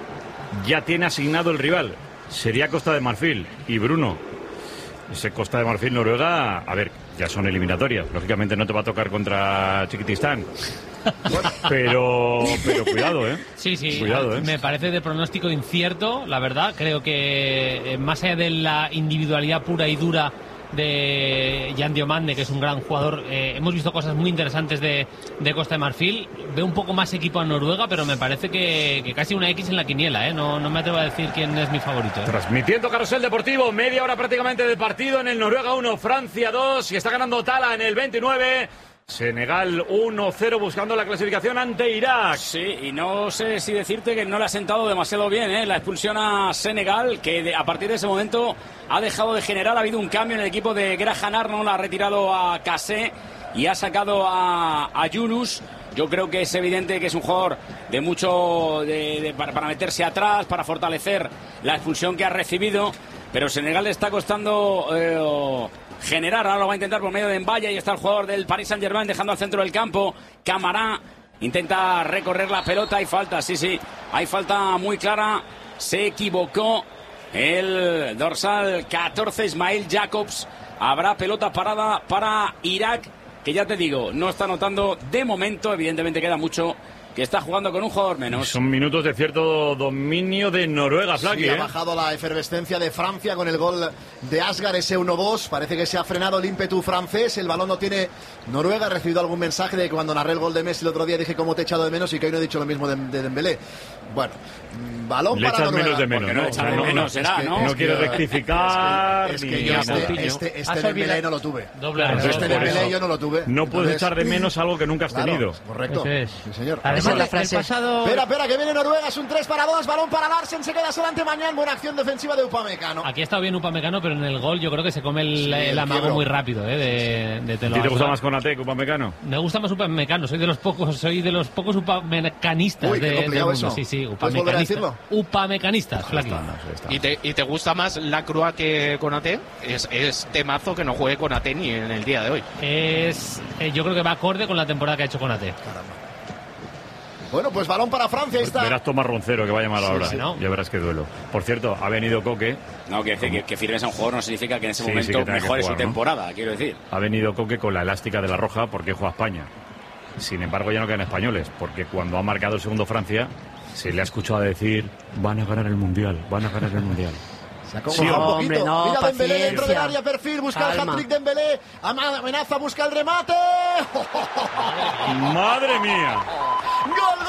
ya tiene asignado el rival. Sería Costa de Marfil. Y Bruno, ese Costa de Marfil-Noruega, a ver, ya son eliminatorias. Lógicamente no te va a tocar contra Chiquitistán. Pero cuidado, ¿eh? Sí, cuidado, ¿eh? Me parece de pronóstico incierto, la verdad. Creo que más allá de la individualidad pura y dura de Jan Diomande, que es un gran jugador, hemos visto cosas muy interesantes de Costa de Marfil. Veo un poco más equipo a Noruega, pero me parece que casi una X en la quiniela, ¿eh? No me atrevo a decir quién es mi favorito, ¿eh? Transmitiendo Carrusel Deportivo, media hora prácticamente de partido en el Noruega 1, Francia 2, y está ganando Tala en el 29. Senegal 1-0 buscando la clasificación ante Irak. Sí, y no sé si decirte que no le ha sentado demasiado bien, ¿eh? La expulsión a Senegal, que a partir de ese momento ha dejado de generar. Ha habido un cambio en el equipo de Graham Arnold, ha retirado a Kassé y ha sacado a Yunus. Yo creo que es evidente que es un jugador de mucho para meterse atrás, para fortalecer la expulsión que ha recibido, pero Senegal le está costando generar. Ahora lo va a intentar por medio de Mbaya, y está el jugador del Paris Saint-Germain dejando al centro del campo. Camara intenta recorrer la pelota. Hay falta, sí, hay falta muy clara. Se equivocó el dorsal 14, Ismail Jacobs. Habrá pelota parada para Irak, que ya te digo, no está anotando de momento. Evidentemente queda mucho, que está jugando con un jugador menos. Son minutos de cierto dominio de Noruega, Flaki. Sí, ha bajado la efervescencia de Francia con el gol de Asgar, ese 1-2. Parece que se ha frenado el ímpetu francés. El balón no tiene Noruega. He recibido algún mensaje de que cuando narré el gol de Messi el otro día dije cómo te he echado de menos, y que hoy no he dicho lo mismo de Dembélé. Bueno, balón le para echas Noruega. menos de menos, ¿no? No quiero rectificar. Es que yo este Dembélé no lo tuve. Este Dembélé yo no lo tuve. No puedes echar de menos algo que nunca has tenido. Correcto. Sí, señor. La frase. Espera, que viene Noruega, es un 3-2, balón para Larsen, se queda solamente Mañán, buena acción defensiva de Upamecano. Aquí ha estado bien Upamecano, pero en el gol yo creo que se come el amago muy rápido, de Telo. ¿Te gusta más Konate que Upamecano? Me gusta más Upamecano, soy de los pocos upamecanistas del mundo. Eso. Sí, ¿Puedes volver a decirlo? Upamecanistas, Flaki. ¿Y te gusta más la Croix que Konate? Es temazo que no juegue Konate ni en el día de hoy. Yo creo que va acorde con la temporada que ha hecho Konate. Caramba. Bueno, pues balón para Francia, ahí está. Verás Tomás Roncero, que va a llamar ahora. ¿no? Ya verás qué duelo. Por cierto, ha venido Coque. No, que firmes a un jugador no significa que en ese momento mejore su temporada, quiero decir. Ha venido Coque con la elástica de la roja porque juega España. Sin embargo, ya no quedan españoles, porque cuando ha marcado el segundo Francia, se le ha escuchado decir: van a ganar el Mundial, van a ganar el Mundial. Se ha congojado un poquito. No, mira paciencia. Dembélé dentro del área, perfil, busca el hat-trick Dembélé, amenaza, busca el remate. ¡Madre mía! ¡Gol!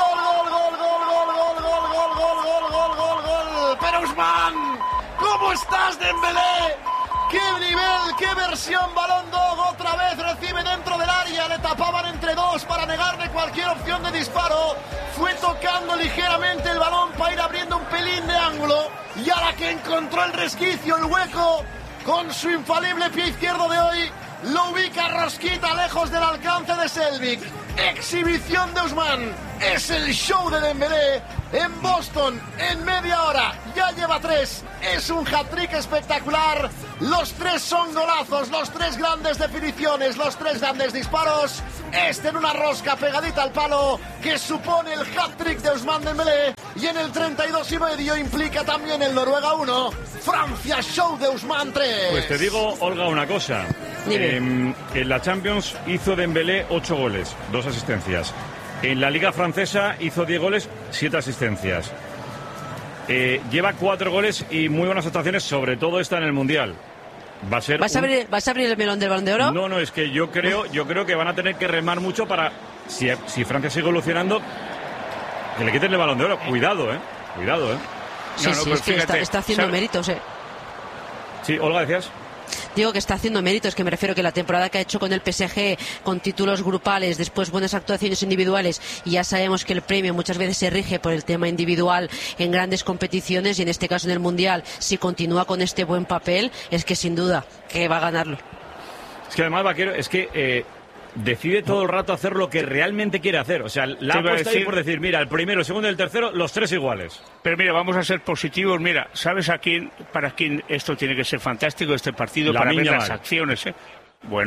¡Pero Usman! ¿Cómo estás, Dembélé? ¡Qué nivel, qué versión! Balón Dog, otra vez recibe dentro del área, le tapaban entre dos para negarle cualquier opción de disparo. Fue tocando ligeramente el balón para ir abriendo un pelín de ángulo, y a la que encontró el resquicio, el hueco, con su infalible pie izquierdo de hoy, lo ubica Rosquita lejos del alcance de Selvik. Exhibición de Usman. Es el show de Dembélé en Boston en media hora. Ya lleva 3. Es un hat-trick espectacular. Los 3 son golazos, los 3 grandes definiciones, los 3 grandes disparos. Este en una rosca pegadita al palo, que supone el hat-trick de Ousmane Dembélé. Y en el 32,5 implica también el Noruega 1. Francia show de Ousmane 3. Pues te digo, Olga, una cosa. En la Champions hizo Dembélé 8 goles, 2 asistencias. En la Liga Francesa hizo 10 goles, 7 asistencias. Lleva 4 goles y muy buenas actuaciones, sobre todo esta en el Mundial. ¿Vas a abrir el melón del Balón de Oro? No, es que yo creo que van a tener que remar mucho para, si Francia sigue evolucionando, que le quiten el Balón de Oro. Cuidado, Cuidado, Sí, es que está haciendo méritos, Sí, Olga, decías. Digo que está haciendo méritos, que me refiero que la temporada que ha hecho con el PSG, con títulos grupales, después buenas actuaciones individuales, y ya sabemos que el premio muchas veces se rige por el tema individual en grandes competiciones, y en este caso en el Mundial, si continúa con este buen papel, es que sin duda que va a ganarlo. Es que además, Vaquero, decide todo el rato hacer lo que realmente quiere hacer. O sea, la apuesta ahí por decir, mira, el primero, el segundo y el tercero, los 3 iguales. Pero mira, vamos a ser positivos. Mira, ¿sabes para quién esto tiene que ser fantástico, este partido? Para ver las acciones, Bueno,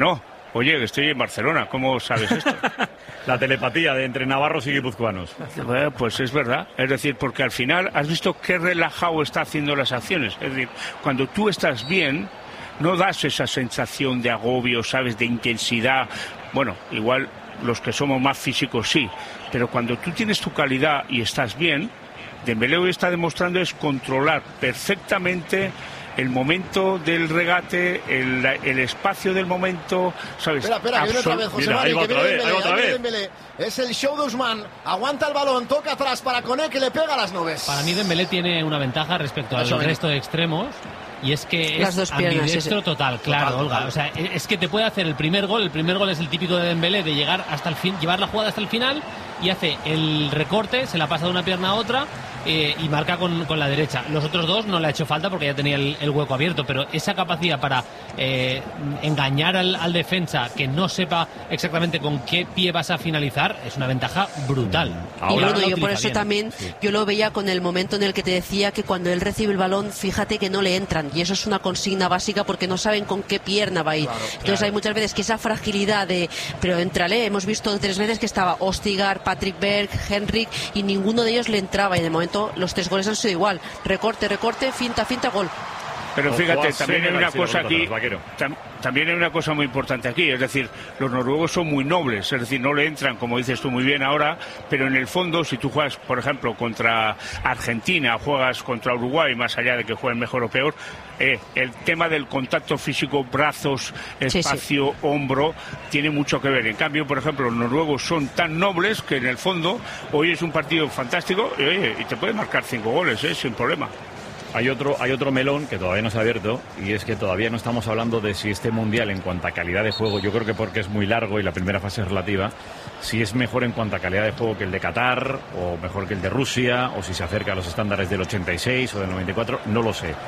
Oye, que estoy en Barcelona, ¿cómo sabes esto? La telepatía entre navarros y guipuzcoanos. Pues es verdad, es decir, porque al final has visto qué relajado está haciendo las acciones. Es decir, cuando tú estás bien, no das esa sensación de agobio, ¿sabes?, de intensidad. Bueno, igual los que somos más físicos sí, pero cuando tú tienes tu calidad y estás bien, Dembélé hoy está demostrando es controlar perfectamente el momento del regate, el espacio del momento, ¿sabes? Espera, que viene otra vez José Mari, que viene Dembélé. Es el show de Usman, aguanta el balón, toca atrás para Koné, que le pega a las nubes. Para mí Dembélé tiene una ventaja respecto al resto de extremos, y es que las es ambidextro total, claro, Olga. O sea, es que te puede hacer el primer gol es el típico de Dembélé, de llegar hasta el fin, llevar la jugada hasta el final, y hace el recorte, se la pasa de una pierna a otra, y marca con la derecha. Los otros dos no le ha hecho falta porque ya tenía el hueco abierto, pero esa capacidad para engañar al defensa, que no sepa exactamente con qué pie vas a finalizar, es una ventaja brutal. Ahora, yo por eso también yo lo veía con el momento en el que te decía que cuando él recibe el balón, fíjate que no le entran, y eso es una consigna básica porque no saben con qué pierna va a ir. Entonces hay muchas veces que esa fragilidad pero entrale, hemos visto 3 veces que estaba Ostigar, Patrick Berg, Henrik, y ninguno de ellos le entraba, y de momento los 3 goles han sido igual: recorte, finta, gol. Pero fíjate, también hay una cosa aquí, también hay una cosa muy importante aquí, es decir, los noruegos son muy nobles, es decir, no le entran, como dices tú muy bien ahora, pero en el fondo, si tú juegas, por ejemplo, contra Argentina, juegas contra Uruguay, más allá de que jueguen mejor o peor, el tema del contacto físico, brazos, espacio, hombro, tiene mucho que ver. En cambio, por ejemplo, los noruegos son tan nobles que en el fondo, hoy es un partido fantástico y te puede marcar 5 goles, sin problema. Hay otro melón que todavía no se ha abierto, y es que todavía no estamos hablando de si este mundial en cuanto a calidad de juego, yo creo que porque es muy largo y la primera fase es relativa, si es mejor en cuanto a calidad de juego que el de Qatar, o mejor que el de Rusia, o si se acerca a los estándares del 86 o del 94, no lo sé.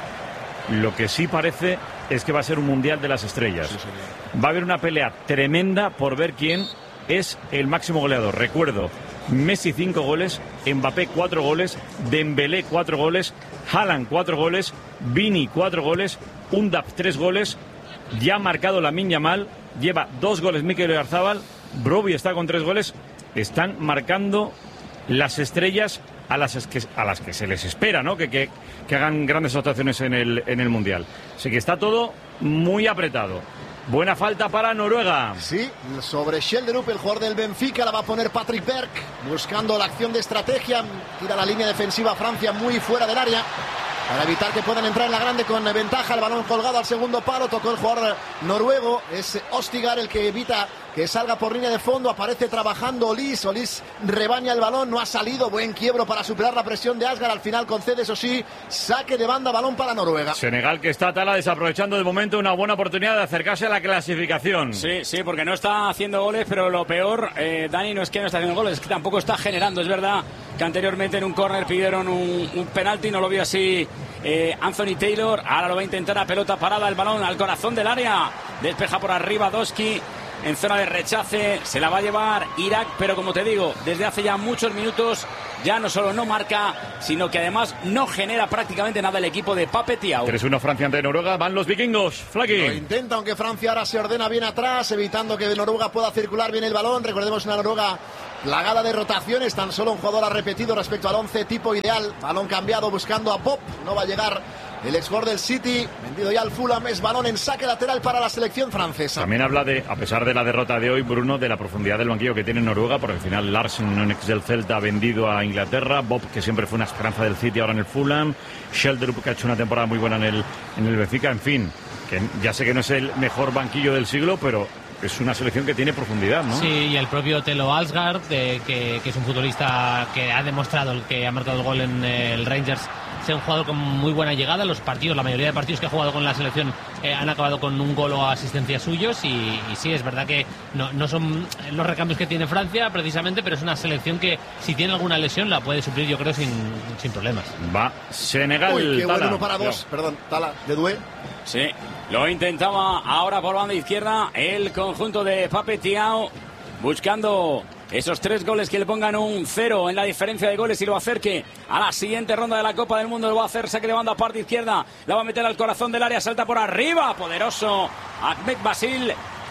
Lo que sí parece es que va a ser un mundial de las estrellas. Va a haber una pelea tremenda por ver quién es el máximo goleador. Recuerdo, Messi 5 goles, Mbappé 4 goles, Dembélé 4 goles, Haaland 4 goles, Vini 4 goles, Undaf 3 goles, ya ha marcado Lamine Yamal, lleva 2 goles Mikel Oyarzabal, Brobbey está con 3 goles. Están marcando las estrellas a las que se les espera, ¿no? Que hagan grandes actuaciones en el Mundial. Así que está todo muy apretado. Buena falta para Noruega. Sí, sobre Schjelderup, el jugador del Benfica, la va a poner Patrick Berg, buscando la acción de estrategia. Tira la línea defensiva Francia muy fuera del área, para evitar que puedan entrar en la grande con ventaja. El balón colgado al segundo palo, tocó el jugador noruego, es Ostigar el que evita que salga por línea de fondo. Aparece trabajando Olís rebaña el balón, no ha salido, buen quiebro para superar la presión de Asgar, al final concede, eso sí, saque de banda, balón para Noruega. Senegal, que está Tala desaprovechando de momento una buena oportunidad de acercarse a la clasificación. Sí, porque no está haciendo goles, pero lo peor, Dani, no es que no está haciendo goles, es que tampoco está generando. Es verdad que anteriormente en un córner pidieron un penalti, no lo vio así Anthony Taylor. Ahora lo va a intentar a pelota parada, el balón al corazón del área, despeja por arriba Doski en zona de rechace, se la va a llevar Irak, pero como te digo, desde hace ya muchos minutos ya no solo no marca, sino que además no genera prácticamente nada el equipo de Pape Thiaw. 3-1 Francia ante Noruega, van los vikingos. Flaqui. Lo intenta, aunque Francia ahora se ordena bien atrás, evitando que Noruega pueda circular bien el balón. Recordemos una Noruega plagada de rotaciones, tan solo un jugador ha repetido respecto al 11 tipo ideal. Balón cambiado buscando a Bob, no va a llegar el ex-jugador del City, vendido ya al Fulham. Es balón en saque lateral para la selección francesa. También habla a pesar de la derrota de hoy, Bruno, de la profundidad del banquillo que tiene Noruega, porque al final Larsen, un ex del Celta, vendido a Inglaterra, Bob, que siempre fue una esperanza del City, ahora en el Fulham, Schjelderup, que ha hecho una temporada muy buena en el Benfica, en fin, que ya sé que no es el mejor banquillo del siglo, pero es una selección que tiene profundidad, ¿no? Sí, y el propio Telo Alsgaard, que es un futbolista que ha demostrado, que ha marcado el gol en el Rangers, ser un jugador con muy buena llegada. Los partidos, la mayoría de partidos que ha jugado con la selección han acabado con un gol o asistencia suyos, y sí, es verdad que no son los recambios que tiene Francia precisamente, pero es una selección que si tiene alguna lesión la puede suplir, yo creo, sin problemas. Va Senegal. Uy, qué Tala. 1 para 2, perdón, Tala, de Doué. Sí, lo intentaba ahora por banda izquierda el conjunto de Pape Thiaw, buscando esos 3 goles que le pongan un 0 en la diferencia de goles y lo acerque a la siguiente ronda de la Copa del Mundo. Lo va a hacer, saque de banda, parte izquierda, la va a meter al corazón del área, salta por arriba, poderoso Ahmed Basil,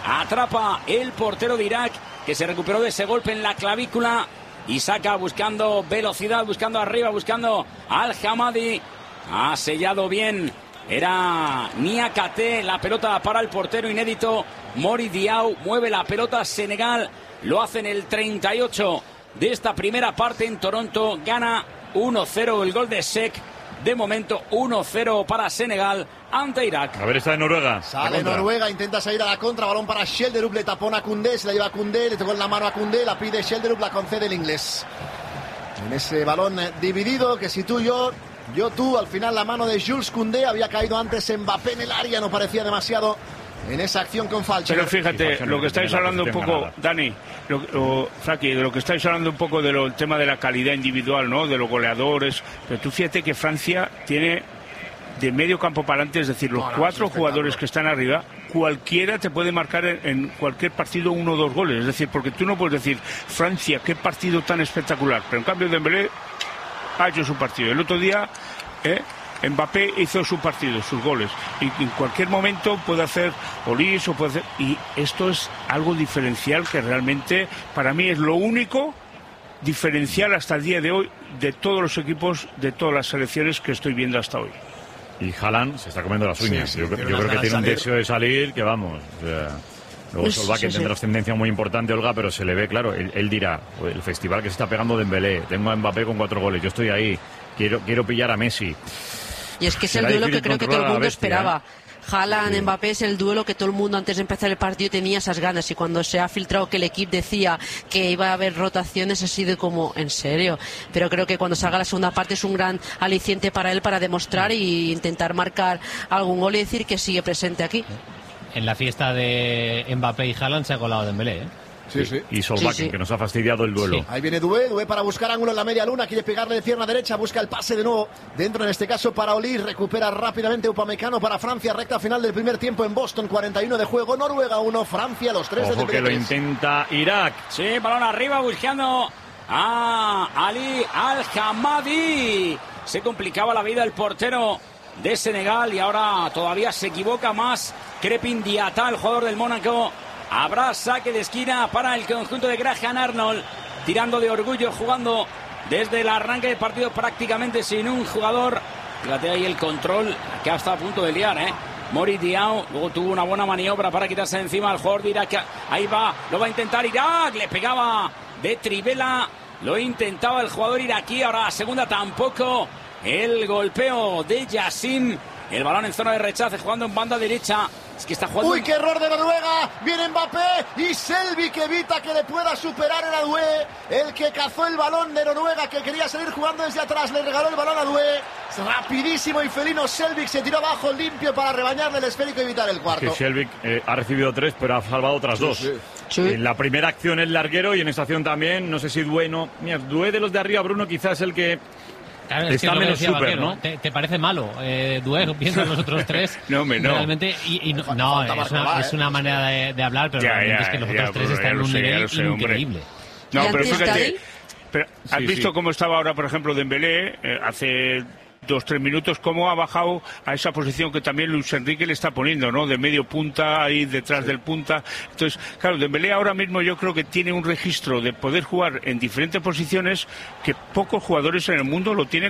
atrapa el portero de Irak, que se recuperó de ese golpe en la clavícula y saca buscando velocidad, buscando arriba, buscando al Hamadi. Ha sellado bien, era Niakate, la pelota para el portero inédito Mori Diaw. Mueve la pelota Senegal, lo hace en el 38 de esta primera parte en Toronto. Gana 1-0 el gol de Sek. De momento 1-0 para Senegal ante Irak. A ver, está de Noruega. Sale Noruega, intenta salir a la contra, balón para Schjelderup, le tapona a Koundé, se la lleva a Koundé, le tocó en la mano a Koundé, la pide Schjelderup, la concede el inglés. En ese balón dividido, que si tú, yo, tú, al final la mano de Jules Koundé, había caído antes Mbappé en el área, no parecía demasiado en esa acción con Falchi. Pero fíjate, lo que estáis hablando un poco, Dani, Frankie, de lo que estáis hablando un poco del tema de la calidad individual, ¿no? De los goleadores. Pero tú fíjate que Francia tiene de medio campo para adelante, es decir, los 4 jugadores que están arriba, cualquiera te puede marcar en cualquier partido 1 o 2 goles. Es decir, porque tú no puedes decir, Francia, qué partido tan espectacular. Pero en cambio Dembélé ha hecho su partido. El otro día, Mbappé hizo su partido, sus goles, y en cualquier momento puede hacer Olís o puede hacer, y esto es algo diferencial que realmente para mí es lo único diferencial hasta el día de hoy de todos los equipos, de todas las selecciones que estoy viendo hasta hoy. Y Haaland se está comiendo las uñas. Sí, yo creo que tiene un deseo de salir que vamos. O sea, luego Solbakken tendrá ascendencia muy importante, Olga, pero se le ve, claro, él dirá, el festival que se está pegando Dembélé, tengo a Mbappé con 4 goles, yo estoy ahí, quiero pillar a Messi. Y es que es el duelo que creo que todo el mundo esperaba. Haaland-Mbappé es el duelo que todo el mundo antes de empezar el partido tenía esas ganas, y cuando se ha filtrado que el equipo decía que iba a haber rotaciones ha sido como, ¿en serio? Pero creo que cuando salga la segunda parte es un gran aliciente para él para demostrar e intentar marcar algún gol y decir que sigue presente aquí. En la fiesta de Mbappé y Haaland se ha colado Dembélé, Sí. Y Solbakken, que nos ha fastidiado el duelo. Sí. Ahí viene Doué para buscar ángulo en la media luna, quiere pegarle de pierna derecha, busca el pase de nuevo dentro, en este caso para Olís, recupera rápidamente Upamecano para Francia, recta final del primer tiempo en Boston, 41 de juego, Noruega 1, Francia los 3 de Ojo que lo intenta Irak. Sí, balón arriba buscando a Ali Al-Hamadi. Se complicaba la vida el portero de Senegal y ahora todavía se equivoca más Crepin Diatta, el jugador del Mónaco. Habrá saque de esquina para el conjunto de Graham Arnold, tirando de orgullo, jugando desde el arranque del partido prácticamente sin un jugador. Fíjate ahí el control que ha estado a punto de liar, Mori Diaw, luego tuvo una buena maniobra para quitarse encima al jugador de Irak. Ahí va, lo va a intentar Irak, le pegaba de trivela, lo intentaba el jugador iraquí, ahora la segunda tampoco. El golpeo de Yassin, el balón en zona de rechace, jugando en banda derecha. Es que está jugando... ¡Uy, qué error de Noruega! Viene Mbappé y Selby que evita que le pueda superar a Doué. El que cazó el balón de Noruega, que quería salir jugando desde atrás, le regaló el balón a Doué. Rapidísimo y felino Selvik se tiró abajo limpio para rebañarle el esférico y evitar el cuarto. Que Selvik ha recibido 3, pero ha salvado otras 2. Sí. En la primera acción el larguero y en esta acción también, no sé si Doué no... Mira, Doué de los de arriba, Bruno, quizás el que... Claro, es está que menos decía súper, Vaquero, ¿no? ¿Te parece malo, Doué, piensan los otros 3? No. Realmente, es una manera de hablar, pero realmente es que los otros 3 están en un nivel increíble. No, ¿Y pero antes fíjate, Dani? ¿has visto cómo estaba ahora, por ejemplo, Dembélé hace 2-3 minutos, cómo ha bajado a esa posición que también Luis Enrique le está poniendo, ¿no? De medio punta, ahí detrás del punta. Entonces, claro, Dembélé ahora mismo yo creo que tiene un registro de poder jugar en diferentes posiciones que pocos jugadores en el mundo lo tienen